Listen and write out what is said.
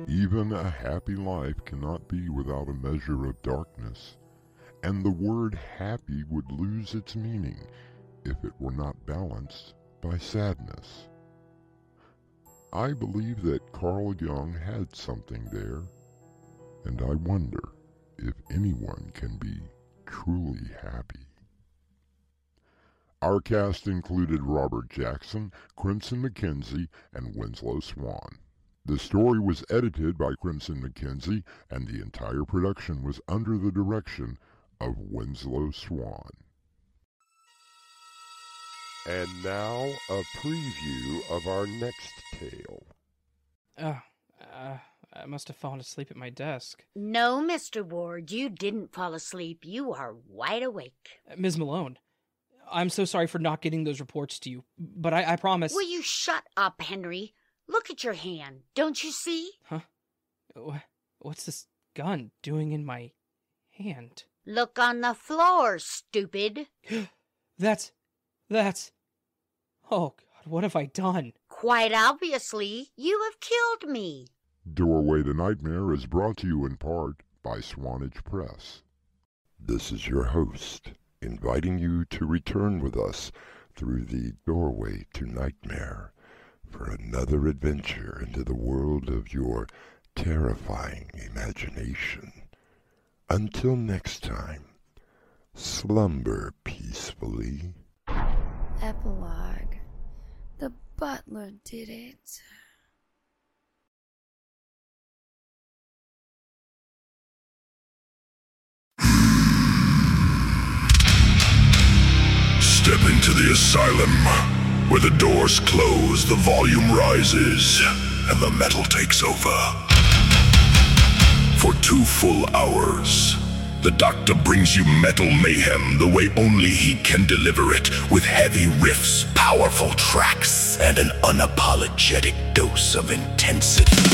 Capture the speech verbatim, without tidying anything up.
Even a happy life cannot be without a measure of darkness, and the word happy would lose its meaning if it were not balanced by sadness. I believe that Carl Jung had something there, and I wonder if anyone can be truly happy. Our cast included Robert Jackson, Crimson McKenzie, and Winslow Swan. The story was edited by Crimson McKenzie, and the entire production was under the direction of Winslow Swan. And now, a preview of our next tale. Oh, uh, I must have fallen asleep at my desk. No, Mister Ward, you didn't fall asleep. You are wide awake. Uh, Miz Malone, I'm so sorry for not getting those reports to you, but I, I promise... Will you shut up, Henry? Look at your hand. Don't you see? Huh? What's this gun doing in my hand? Look on the floor, stupid. That's... that's... Oh, God, what have I done? Quite obviously, you have killed me. Doorway to Nightmare is brought to you in part by Swanage Press. This is your host, inviting you to return with us through the Doorway to Nightmare for another adventure into the world of your terrifying imagination. Until next time, slumber peacefully. Epilogue. The butler did it. Step into the asylum. Where the doors close, the volume rises, and the metal takes over. For two full hours, the Doctor brings you metal mayhem the way only he can deliver it, with heavy riffs, powerful tracks, and an unapologetic dose of intensity.